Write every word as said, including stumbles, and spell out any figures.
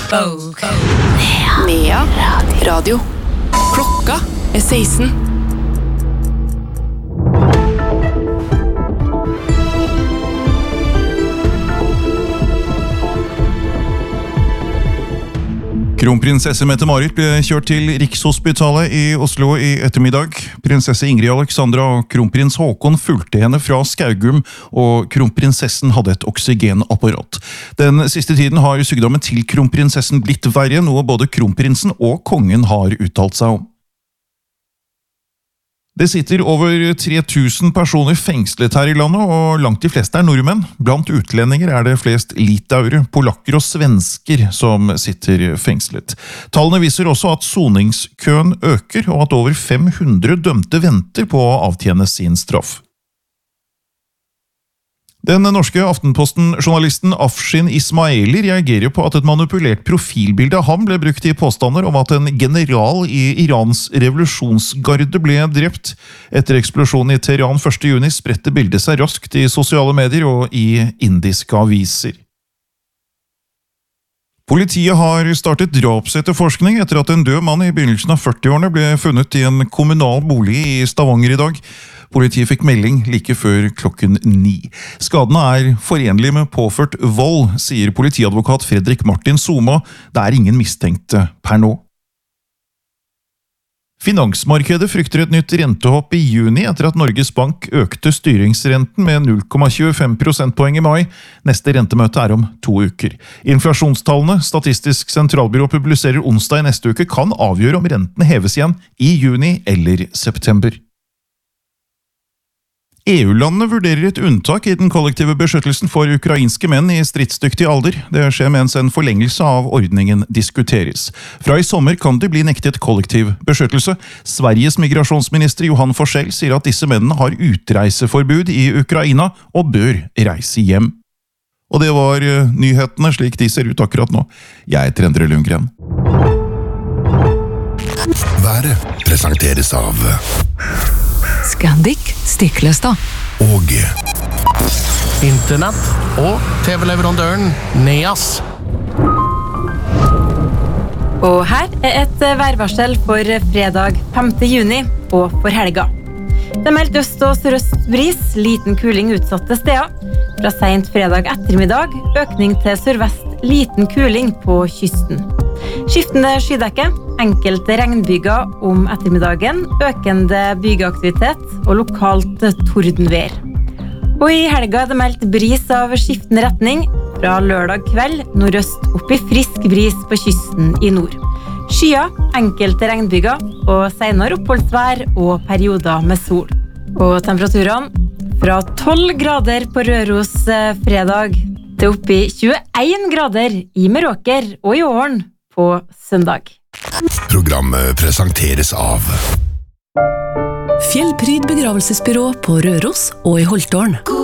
Nea Radio. Klokka er seksten. Kronprinsesse Mette-Marit ble kjørt til Rikshospitalet i Oslo i ettermiddag. Prinsesse Ingrid Alexandra og kronprins Håkon fulgte henne fra Skaugum, og kronprinsessen hadde et oksygenapparat. Den siste tiden har sykdommen til kronprinsessen blitt verre, noe både kronprinsen og kongen har uttalt seg om. Det sitter over tre tusen personer fengslet her i landet, og langt de fleste er nordmenn. Blant utlendinger er det flest litauere, polakker og svensker som sitter fengslet. Tallene viser også at soningskøen øker, og at over fem hundre dømte venter på å avtjene sin straff. Den norske Aftenposten-journalisten Afshin Ismaili reagerer på at et manipulert profilbilde av ham ble brukt i påstander om at en general i Irans revolusjonsgarde ble drept. Etter eksplosjonen i Teheran første juni spredte bildet seg raskt i sosiale medier og i indiske aviser. Politiet har startet drapsetterforskning etter at en død mann i begynnelsen av førtiårene ble funnet i en kommunal bolig i Stavanger i dag. Politiet fikk melding like før klokken ni. Skadene er forenlige med påført vold, sier politiadvokat Fredrik Martin Soma. Det er ingen mistenkte per nå. Finansmarkedet frykter et nytt rentehopp i juni etter at Norges Bank økte styringsrenten med null komma tjuefem prosentpoeng i mai. Neste rentemøte er om to uker. Inflasjonstallene Statistisk sentralbyrå publiserer onsdag i neste uke kan avgjøre om renten heves igjen i juni eller september. E U-landene vurderer et unntak i den kollektive beskyttelsen for ukrainske menn i stridsdyktig alder. Det skjer mens en forlengelse av ordningen diskuteres. Fra i sommer kan de bli nektet kollektiv beskyttelse. Sveriges migrasjonsminister Johan Forsell sier at disse mennene har utreiseforbud i Ukraina og bør reise hjem. Og det var nyhetene slik de ser ut akkurat nå. Jeg heter Endre Lundgren. Været presenteres av Scandic Stiklestad og Internett og T V-leverandøren Neas. Og her er et værvarsel for fredag femte juni og for helga. Det er meldt øst- og sørøstbris, liten kuling utsatte steder. Fra sent fredag ettermiddag, økning til sørvest, liten kuling på kysten. Skiftende skydekke, enkelte regnbyger om ettermiddagen, økende bygeaktivitet og lokalt tordenvær. Og i helga er det meldt bris av skiftende retning, fra lørdag kveld nordøst opp i frisk bris på kysten i nord. Skyer, enkelte regnbyger og senere oppholdsvær og perioder med sol. Og temperaturene fra tolv grader på Røros fredag til opp i tjueen grader i Meråker og i Åren på søndag. Programmet presenteres av Fjellpryd begravelsesbyrå på Røros og i Holtårn.